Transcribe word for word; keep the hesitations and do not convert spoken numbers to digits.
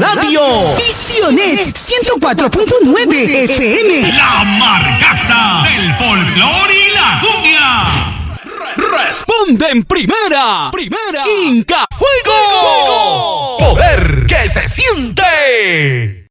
radio. Visionet ciento cuatro punto nueve F M. La marcaza del folclor y la cumbia. Responde en primera. Primera. Inca Fuego. Poder que se siente.